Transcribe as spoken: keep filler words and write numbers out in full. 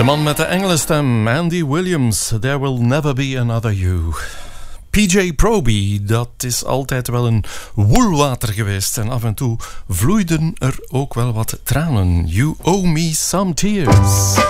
De man met de engelenstem, Andy Williams, There Will Never Be Another You. P J Proby, dat is altijd wel een woelwater geweest. En af en toe vloeiden er ook wel wat tranen. You Owe Me Some Tears.